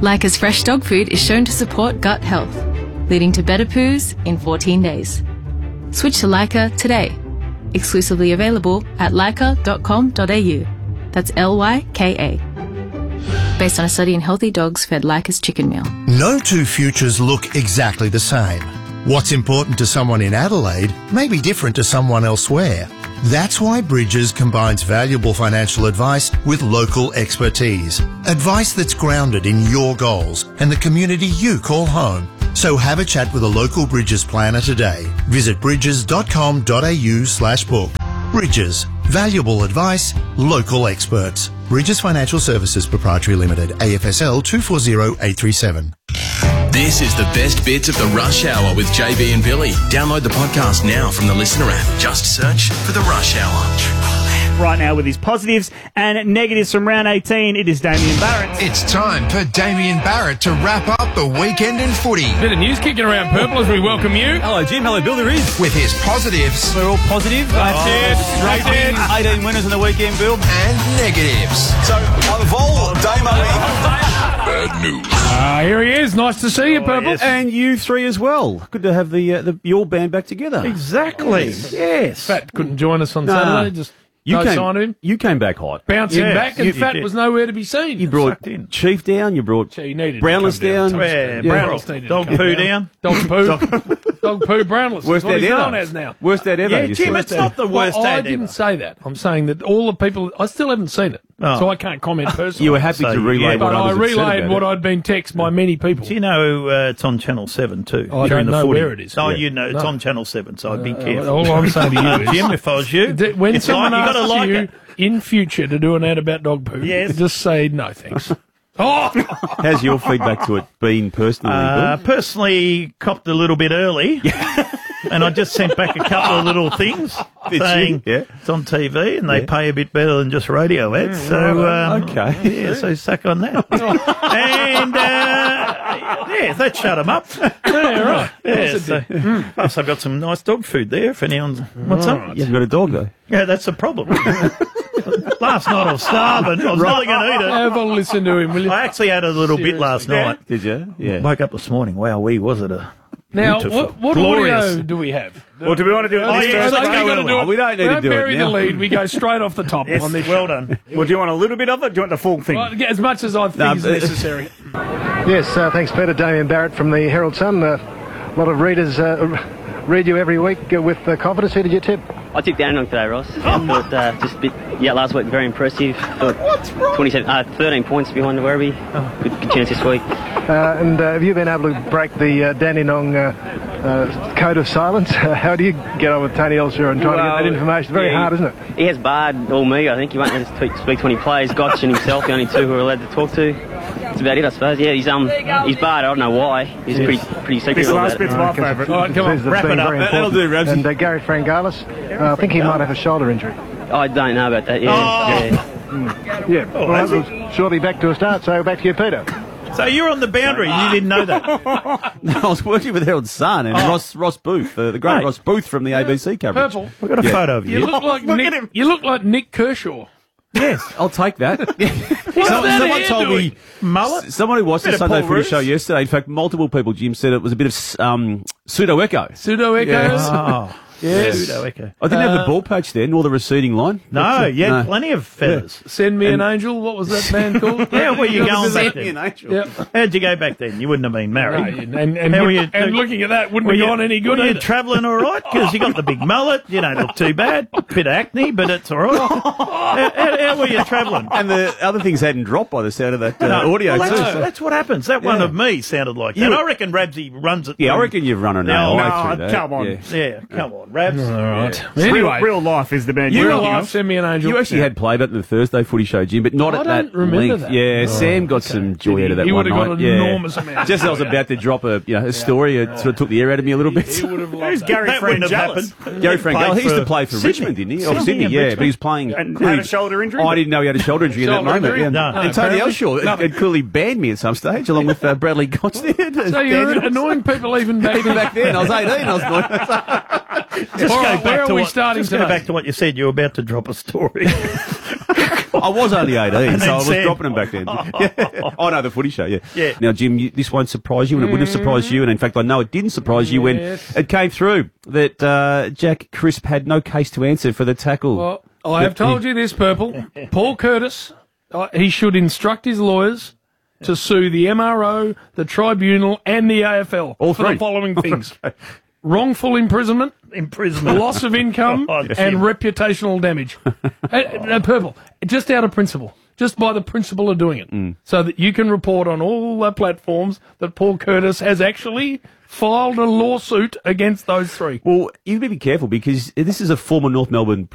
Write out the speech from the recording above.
Lyca's fresh dog food is shown to support gut health, leading to better poos in 14 days. Switch to Lyca today. Exclusively available at lyca.com.au. That's Lyka. Based on a study in healthy dogs fed Lyca's chicken meal. No two futures look exactly the same. What's important to someone in Adelaide may be different to someone elsewhere. That's why Bridges combines valuable financial advice with local expertise. Advice that's grounded in your goals and the community you call home. So have a chat with a local Bridges planner today. Visit bridges.com.au/book. Bridges. Valuable advice, local experts. Bridges Financial Services Proprietary Limited, AFSL 240837. This is the best bits of the Rush Hour with JB and Billy. Download the podcast now from the Listener app. Just search for the Rush Hour. Right now with his positives and negatives from round 18, it is Damien Barrett. It's time for Damien Barrett to wrap up the weekend in footy. Bit of news kicking around purple as we welcome you. Hello, Jim. Hello, Bill. There is. With his positives. We're all positive. That's it. Straight in. 18 winners on the weekend, Bill. And negatives. So, of all Damo... Bad news. Here he is. Nice to see you, Purple. Yes. And you three as well. Good to have the your band back together. Exactly. Yes. Fat couldn't join us on Saturday. Just no sign of him. You came back hot. Bouncing back, and Fat was nowhere to be seen. You brought Chief down. You brought Brownless down. Brownless needed Dog poo down. Dog poo. Dog poo, Brownless. Worst dad ever. Worst dad ever. Yeah, Jim, it's not the worst dad ever. I didn't say that. I'm saying that all the people... I still haven't seen it, so I can't comment personally. You were happy to relay what I others had said about relayed what I'd been texted by many people. Do you know it's on Channel 7 too? I don't know where it is. Oh, you know, it's on Channel 7, so I'd be careful. All I'm saying to you is... Jim, if I was you... When someone asks you in future to do an ad about dog poo, just say no thanks. How's your feedback to it been personally? Personally, copped a little bit early, and I just sent back a couple of little things saying it's on TV and they pay a bit better than just radio ads. So suck on that. And that shut them up. Right. Plus, I've got some nice dog food there. If anyone's what's up, You've got a dog though. Yeah, that's the problem. Last night I was starving. I was really going to eat it. Have a listen to him, will you? I actually had a little bit last night. Did you? Yeah. Woke up this morning. Wow, was it a now? beautiful, What glorious audio do we have? Well, do we want to do it? Let's go early. We don't need to do it bury now. the lead. We go straight off the top on this. Well done. Well, do you want a little bit of it? Do you want the full thing? Well, as much as I think is necessary. Yes, thanks, Peter. Damien Barrett from the Herald Sun. A lot of readers read you every week with confidence. Who did you tip? I took Dandenong today, Ross. I thought just a bit, last week very impressive. Thought 13 points behind the Werribee. Good chance this week. And have you been able to break the Dandenong code of silence? How do you get on with Tony Elsher and trying to get that information? Very hard, isn't it? He has barred all me. I think he won't let us speak to any players. Gotch and himself, the only two who are allowed to talk to. That's about it, I suppose. Yeah, he's barred. I don't know why. He's pretty secretive. This last bit's my favourite. All right, come on, wrap it up. That'll do, Rabs. And Gary Frangalis, I think he might have a shoulder injury. I don't know about that. Yeah. Well, that was surely back to a start. So back to you, Peter. So you're on the boundary. You didn't know that. No, I was working with Herald Sun and Ross Booth, the great Ross Booth from the ABC coverage. Purple. We've got a photo of you. You look like Nick Kershaw. Yes, I'll take that. Someone told me mullet. Someone who watched the Sunday Footy Show yesterday, in fact, multiple people, Jim, said it was a bit of pseudo-echo. Pseudo-echo? Yes. Yes. Pseudo-echo. I didn't have the ball patch then, or the receding line. No, you had plenty of feathers. Send Me an Angel, what was that band called? Yeah, where you going back then? Send Me an Angel. Yep. How'd you go back then? You wouldn't have been married. No, and looking at that, wouldn't have gone any good. Were you travelling all right? Because you got the big mullet. You don't look too bad. Bit of acne, but it's all right. How were you travelling? And the other things hadn't dropped by the sound of that audio well, too. That's what happens. That one of me sounded like that. I reckon Rabsy runs it. Yeah, I reckon you've run an hour through that. Come on. Yeah, come on, Rabs. All right. Yeah. Anyway, real life is the band. Real life, Send Me an Angel. You actually had played it in the Thursday Footy Show, Jim, but not at that remember length. that. Yeah, Sam got some joy out of that He one would have got night. an enormous amount. Just as I was about to drop a story, it sort of took the air out of me a little bit. He would have loved Who's that. Gary That wouldn't have Frangalis? happened. Gary Frank, he used to play for Richmond, didn't he? Sydney, yeah, but he was playing. And had a shoulder injury? I didn't know he had a shoulder injury in that Shoulder moment. injury? Yeah. No. And Tony Elshaw had clearly banned me at some stage, along with Bradley Gotch there. So you're annoying people even back then. I was 18. I was like, Just All go right, back where to are we what, starting just go today? back to what you said. You were about to drop a story. I I was only 18, so I was said- dropping them back then. Oh, no, the footy show, yeah. Yeah. Now, Jim, this won't surprise you, and it wouldn't have surprised you, and in fact, I know it didn't surprise you when it came through that Jack Crisp had no case to answer for the tackle. Well, I have told you this, Purple. Paul Curtis, he should instruct his lawyers to sue the MRO, the Tribunal, and the AFL for the following things. Wrongful imprisonment, loss of income, and reputational damage. No, Purple, just out of principle. Just by the principle of doing it. So that you can report on all the platforms that Paul Curtis has actually filed a lawsuit against those three. Well, you better be careful because this is a former North Melbourne